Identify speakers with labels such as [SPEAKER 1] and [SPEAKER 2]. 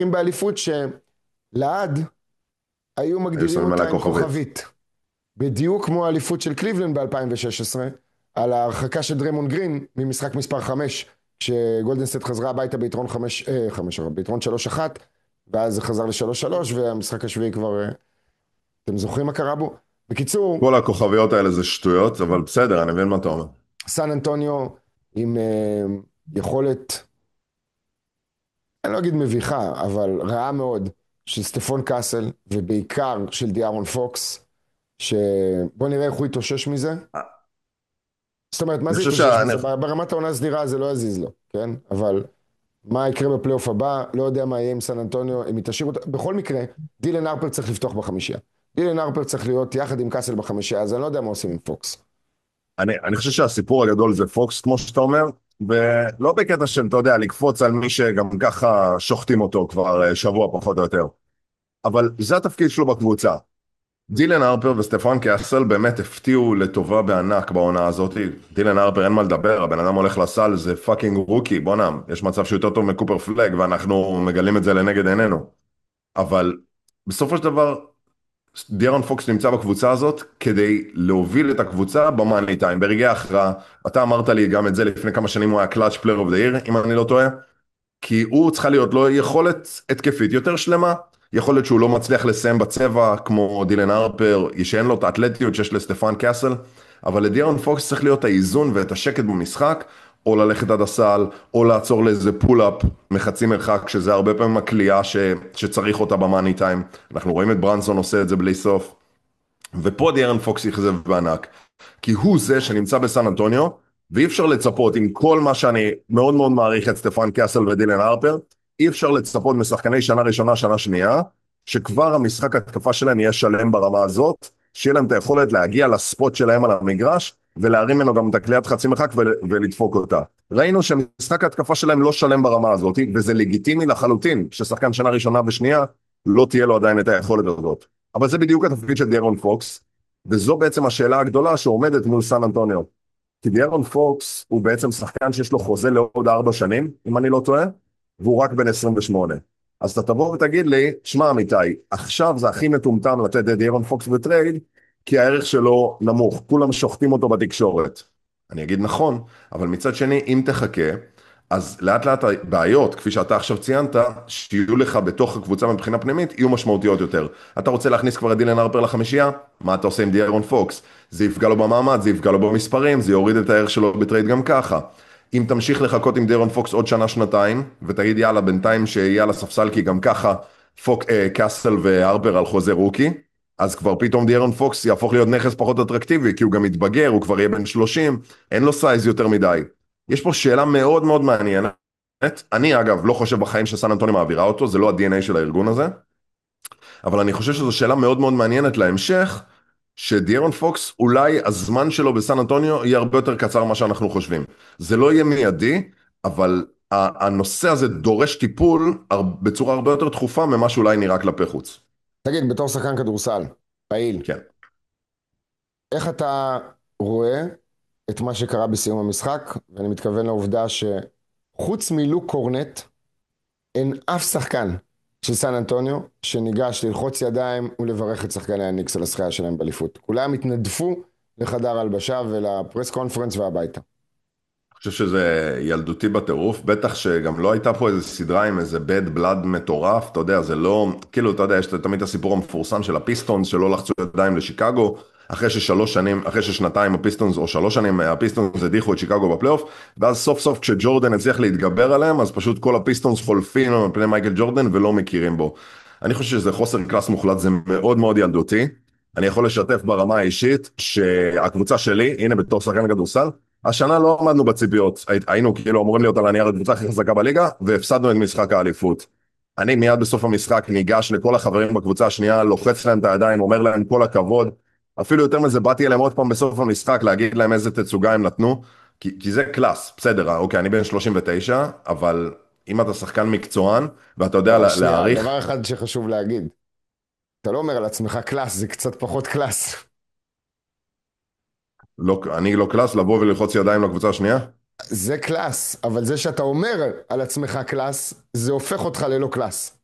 [SPEAKER 1] אם באליפות שלעד היו
[SPEAKER 2] היו
[SPEAKER 1] מגדירים
[SPEAKER 2] שמים עליה
[SPEAKER 1] אותה עם
[SPEAKER 2] כוכבית.
[SPEAKER 1] כוכבית. בדיוק כמו האליפות של קליבלנד ב-2016, על ההרחקה של דרמון גרין ממשחק מספר 5, כשגולדנסט חזרה הביתה ביתרון 5, ביתרון 3-1, ואז זה חזר ל-3-3, והמשחק השביעי כבר, אתם זוכרים מה קרה בו? בקיצור,
[SPEAKER 2] כל הכוכביות האלה זה שטויות, אבל בסדר, אני מבין מה אתה אומר.
[SPEAKER 1] סן אנטוניו עם יכולת, אני לא אגיד מביכה, אבל רעה מאוד, של סטפון קאסל, ובעיקר של דיארון פוקס, שבוא נראה איך הוא יתאושש מזה. זאת אומרת, מה
[SPEAKER 2] אני
[SPEAKER 1] זה
[SPEAKER 2] חושב
[SPEAKER 1] יתאושש
[SPEAKER 2] שאני...
[SPEAKER 1] מזה? ברמת העונה הסדירה זה לא יזיז לו, כן? אבל מה יקרה בפלייאוף הבא, לא יודע מה יהיה עם סן אנטוניו, אם יתשאירו אותו. בכל מקרה, דילן הרפר צריך לפתוח בחמישייה. דילן הרפר צריך להיות יחד עם קאסל בחמישייה, אז אני לא יודע מה עושים עם פוקס.
[SPEAKER 2] אני חושב שהסיפור הגדול זה פוקס, כמו שאתה אומר, ולא בקטע של, אתה יודע, לקפוץ על מי שגם ככה שוחטים אותו כבר שבוע פחות או יותר. אבל זה התפקיד שלו בקבוצה. דילן הרפר וסטפן קאסל באמת הפתיעו לטובה בענק בעונה הזאת. דילן הרפר אין מה לדבר, הבן אדם הולך לסל, זה פאקינג רוקי, בוא'נה, יש מצב שהוא יותר טוב מקופר פלג, ואנחנו מגלים את זה לנגד עינינו. אבל בסופו של דבר, דיארון פוקס נמצא בקבוצה הזאת כדי להוביל את הקבוצה במאני טיים, ברגעי ההכרעה. אתה אמרת לי גם את זה לפני כמה שנים, הוא היה קלאץ' פלייר אוף דה עיר, אם אני לא טועה. כי הוא צריכה להיות לו יכולת התקפית יותר שלמה, יכולת שהוא לא מצליח לסיים בצבע כמו דילן הרפר, שאין לו את האתלטיות שיש לסטפן קאסל, אבל לדיארון פוקס צריך להיות האיזון ואת השקט במשחק, או ללכת עד הסל, או לעצור לאיזה פול-אפ מחצי מרחק, שזה הרבה פעמים הקליעה שצריך אותה במאני טיים. אנחנו רואים את ברנסון עושה את זה בלי סוף, ופה דיארון פוקס יחזב בענק. כי הוא זה שנמצא בסן אנטוניו, ואי אפשר לצפות עם כל מה שאני מאוד מאוד מעריך את סטפן קאסל ודילן הרפר, אי אפשר לצפות משחקני שנה ראשונה, שנה שנייה, שכבר המשחק התקפה שלהם יהיה שלם ברמה הזאת, שיהיה להם את היכולת להגיע לספוט שלהם על המגרש, ולהרים ממנו גם את הקליעת חצי מרחק ולדפוק אותה. ראינו שמשחק התקפה שלהם לא שלם ברמה הזאת, וזה לגיטימי לחלוטין, ששחקן שנה ראשונה ושנייה, לא תהיה לו עדיין את היכולת הזאת. אבל זה בדיוק התפקיד של דיארון פוקס, וזו בעצם השאלה הגדולה שעומדת מול סן אנטוניו. כי דיארון פוקס הוא בעצם שחקן שיש לו חוזה לעוד 4 שנים, אם אני לא טועה, והוא רק בן 28. אז אתה תבוא ותגיד לי, שמע אמיתי, עכשיו זה הכי מטומטם לתת את דיארון פוקס בטרייד, כי הערך שלו נמוך, כולם שוחטים אותו בתקשורת. אני אגיד נכון, אבל מצד שני, אם תחכה, אז לאט לאט הבעיות, כפי שאתה עכשיו ציינת, שיהיו לך בתוך הקבוצה מבחינה פנימית, יהיו משמעותיות יותר. אתה רוצה להכניס כבר את דילן הרפר לחמישייה? מה אתה עושה עם דיארון פוקס? זה יפגע לו במעמד, זה יפגע לו במספרים, זה יוריד את הערך שלו בטרייד גם ככה. אם תמשיך לחכות עם דיארון פוקס עוד שנה, שנתיים, ותגיד יאללה, בינתיים שיהיה על הספסל, כי גם ככה קאסל והרפר על חוזה רוקי, אז כבר פתאום דיארון פוקס יהפוך להיות נכס פחות אטרקטיבי, כי הוא גם מתבגר, הוא כבר יהיה בן 30, אין לו סייז יותר מדי. יש פה שאלה מאוד מאוד מעניינת. אני אגב לא חושב בחיים שסן אנטוניו מעבירה אותו, זה לא ה-DNA של הארגון הזה, אבל אני חושב שזו שאלה מאוד מאוד מעניינת להמשך, שדיארון פוקס אולי הזמן שלו בסן אנטוניו יהיה הרבה יותר קצר ממה שאנחנו חושבים. זה לא יהיה מיידי, אבל הנושא הזה דורש טיפול בצורה הרבה יותר דחופה ממה שאולי נראה כלפי חוץ.
[SPEAKER 1] תגיד, בתור שחקן כדורסל, פעיל,
[SPEAKER 2] כן.
[SPEAKER 1] איך אתה רואה את מה שקרה בסיום המשחק? ואני מתכוון לעובדה שחוץ מלוק קורנט, אין אף שחקן של סן אנטוניו שניגש ללחוץ ידיים ולברך את שחקני הניקס על הזכייה שלהם באליפות. כולם התנדפו לחדר הלבשה ולפרס קונפרנס והביתה.
[SPEAKER 2] אני חושב שזה ילדותי בטירוף, בטח שגם לא הייתה פה איזה סדרה עם איזה bad blood מטורף, אתה יודע, זה לא, כאילו, אתה יודע, יש תמיד הסיפור המפורסם של הפיסטונס שלא לחצו ידיים לשיקגו, אחרי ששלוש שנים, אחרי ששנתיים הפיסטונס, או 3 שנים הפיסטונס הדיחו את שיקגו בפלייאוף, ואז סוף סוף כשג'ורדן הצליח להתגבר עליהם, אז פשוט כל הפיסטונס חולפים על פני מייקל ג'ורדן ולא מכירים בו. אני חושב שזה חוסר קלאס מוחלט, זה מאוד מאוד ילדותי. אני יכול לשתף ברמה האישית שהקבוצה שלי, הנה בתור שחקן כדורסל, השנה לא עמדנו בציפיות, היינו כאילו אמורים להיות על הנייר הקבוצה הכי חזקה בליגה, והפסדנו את משחק האליפות. אני מיד בסוף המשחק ניגש לכל החברים בקבוצה השנייה, לוחץ להם את הידיים, אומר להם כל הכבוד, אפילו יותר מזה באתי אליהם עוד פעם בסוף המשחק, להגיד להם איזה תצוגה הם נתנו, כי זה קלאס, בסדר, אוקיי, אני בן 39, אבל אם אתה שחקן מקצוען, ואתה יודע
[SPEAKER 1] לא, שנייה,
[SPEAKER 2] להעריך,
[SPEAKER 1] דבר אחד שחשוב להגיד, אתה לא אומר על עצמך קלאס, זה קצת פחות קלאס.
[SPEAKER 2] לא, אני לא קלאס, לבוא וללחוץ ידיים לקבוצה השנייה,
[SPEAKER 1] זה קלאס, אבל זה שאתה אומר על עצמך קלאס, זה הופך אותך ללא קלאס.